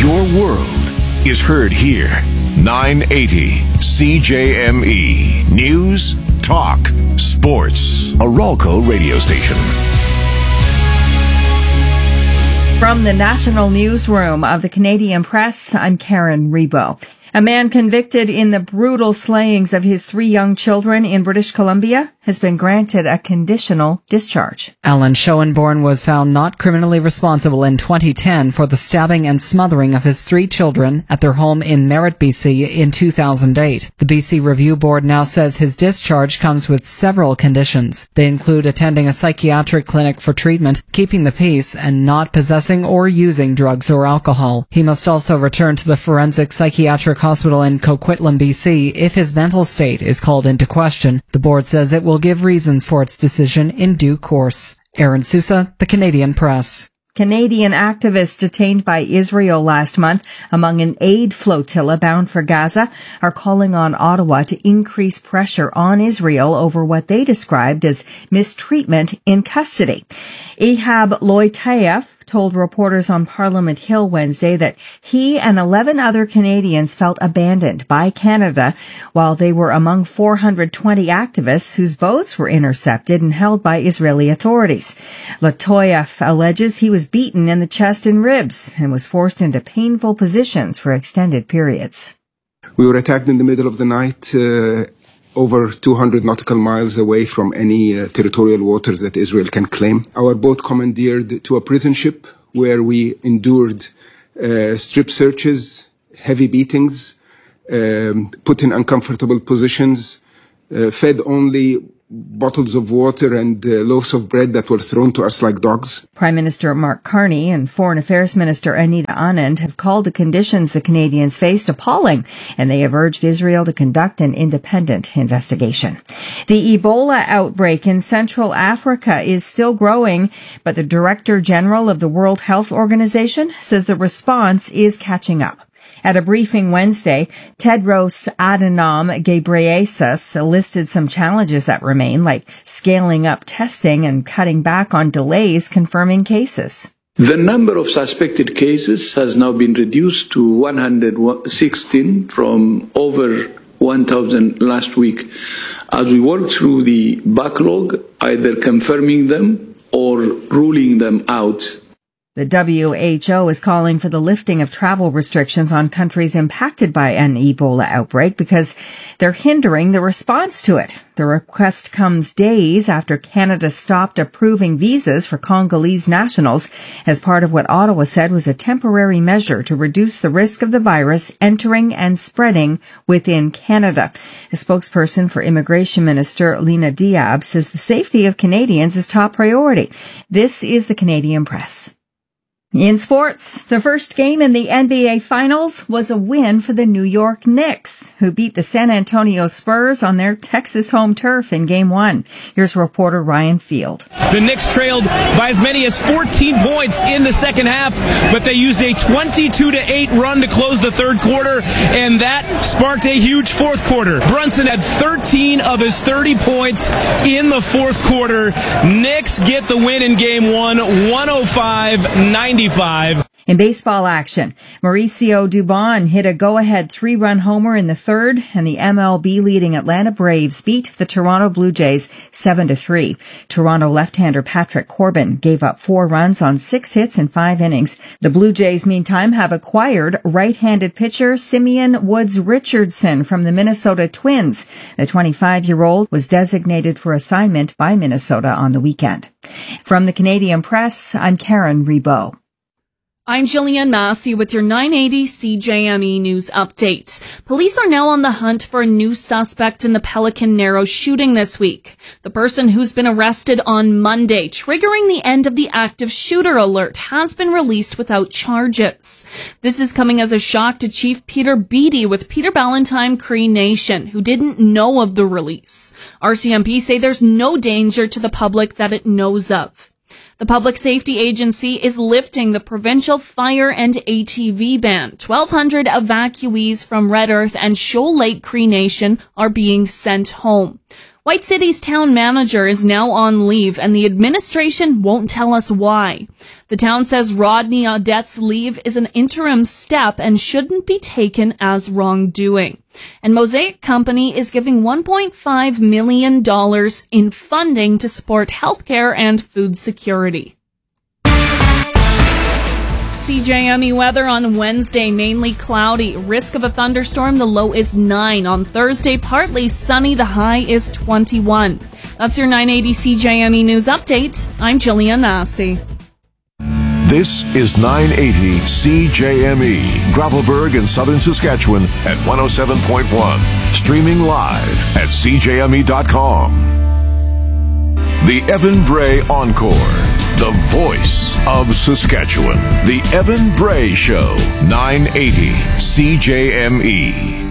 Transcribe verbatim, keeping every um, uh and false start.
Your world is heard here. nine eighty C J M E. News, talk, sports. A Ralco radio station. From the National Newsroom of the Canadian Press, I'm Karen Rebo. A man convicted in the brutal slayings of his three young children in British Columbia has been granted a conditional discharge. Alan Schoenborn was found not criminally responsible in twenty ten for the stabbing and smothering of his three children at their home in Merritt, B C in two thousand eight. The B C Review Board now says his discharge comes with several conditions. They include attending a psychiatric clinic for treatment, keeping the peace, and not possessing or using drugs or alcohol. He must also return to the Forensic Psychiatric Hospital in Coquitlam, B C if his mental state is called into question. The board says it will give reasons for its decision in due course. Aaron Sousa, The Canadian Press. Canadian activists detained by Israel last month among an aid flotilla bound for Gaza are calling on Ottawa to increase pressure on Israel over what they described as mistreatment in custody. Ehab Loitayev told reporters on Parliament Hill Wednesday that he and eleven other Canadians felt abandoned by Canada while they were among four hundred twenty activists whose boats were intercepted and held by Israeli authorities. Loitayev alleges he was beaten in the chest and ribs and was forced into painful positions for extended periods. We were attacked in the middle of the night, uh, over two hundred nautical miles away from any uh, territorial waters that Israel can claim. Our boat commandeered to a prison ship where we endured uh, strip searches, heavy beatings, um, put in uncomfortable positions, uh, fed only bottles of water and uh, loaves of bread that were thrown to us like dogs. Prime Minister Mark Carney and Foreign Affairs Minister Anita Anand have called the conditions the Canadians faced appalling, and they have urged Israel to conduct an independent investigation. The Ebola outbreak in Central Africa is still growing, but the Director General of the World Health Organization says the response is catching up. At a briefing Wednesday, Tedros Adhanom Ghebreyesus listed some challenges that remain, like scaling up testing and cutting back on delays confirming cases. The number of suspected cases has now been reduced to one hundred sixteen from over one thousand last week. As we work through the backlog, either confirming them or ruling them out. The W H O is calling for the lifting of travel restrictions on countries impacted by an Ebola outbreak because they're hindering the response to it. The request comes days after Canada stopped approving visas for Congolese nationals as part of what Ottawa said was a temporary measure to reduce the risk of the virus entering and spreading within Canada. A spokesperson for Immigration Minister Lena Diab says the safety of Canadians is top priority. This is the Canadian Press. In sports, the first game in the N B A Finals was a win for the New York Knicks, who beat the San Antonio Spurs on their Texas home turf in Game one. Here's reporter Ryan Field. The Knicks trailed by as many as fourteen points in the second half, but they used a twenty-two to eight run to close the third quarter, and that sparked a huge fourth quarter. Brunson had thirteen of his thirty points in the fourth quarter. Knicks get the win in Game one, one oh five ninety-five. In baseball action, Mauricio Dubon hit a go-ahead three-run homer in the third, and the M L B-leading Atlanta Braves beat the Toronto Blue Jays seven to three. Toronto left-hander Patrick Corbin gave up four runs on six hits in five innings. The Blue Jays, meantime, have acquired right-handed pitcher Simeon Woods Richardson from the Minnesota Twins. The twenty-five-year-old was designated for assignment by Minnesota on the weekend. From the Canadian Press, I'm Karen Rebo. I'm Jillian Massey with your nine eighty C J M E News Update. Police are now on the hunt for a new suspect in the Pelican Narrows shooting this week. The person who's been arrested on Monday, triggering the end of the active shooter alert, has been released without charges. This is coming as a shock to Chief Peter Beattie with Peter Ballantyne Cree Nation, who didn't know of the release. R C M P say there's no danger to the public that it knows of. The Public Safety Agency is lifting the provincial fire and A T V ban. twelve hundred evacuees from Red Earth and Shoal Lake Cree Nation are being sent home. White City's town manager is now on leave, and the administration won't tell us why. The town says Rodney Audette's leave is an interim step and shouldn't be taken as wrongdoing. And Mosaic Company is giving one point five million dollars in funding to support healthcare and food security. C J M E weather on Wednesday, mainly cloudy. Risk of a thunderstorm, the low is nine. On Thursday, partly sunny, the high is twenty-one. That's your nine eighty C J M E News Update. I'm Jillian Massey. This is nine eighty C J M E, Gravelburg in southern Saskatchewan at one oh seven point one. Streaming live at c j m e dot com. The Evan Bray Encore. The voice of Saskatchewan. The Evan Bray Show. nine eighty C J M E.